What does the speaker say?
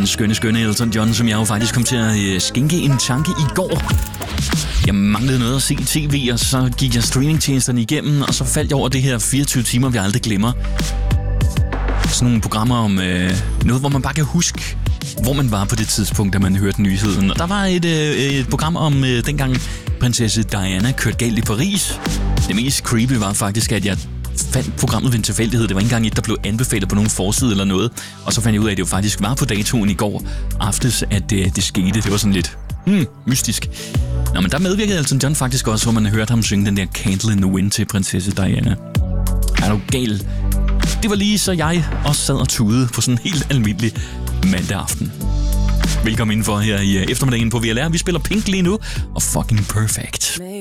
den skønne Elton John, som jeg jo faktisk kom til at skænke en tanke i går. Jeg manglede noget at se tv, og så gik jeg streamingtjenesterne igennem, og så faldt jeg over det her 24 timer, vi aldrig glemmer. Sådan nogle programmer om noget, hvor man bare kan huske, hvor man var på det tidspunkt, da man hørte nyheden. Og der var et program om dengang prinsesse Diana kørte galt i Paris. Det mest creepy var faktisk, at jeg fandt programmet ved en tilfældighed. Det var ikke engang et, der blev anbefalet på nogen forside eller noget. Og så fandt jeg ud af, at det jo faktisk var på datoen i går aftes, at det skete. Det var sådan lidt mystisk. Nå, men der medvirkede Elton John faktisk også, hvor man hørte ham synge den der Candle in the Wind til prinsesse Diana. Er du gal? Det var lige så jeg også sad og tudede på sådan en helt almindelig mandag aften. Velkommen indenfor her i eftermiddagen på VLR. Vi spiller Pink lige nu, og Fucking Perfect.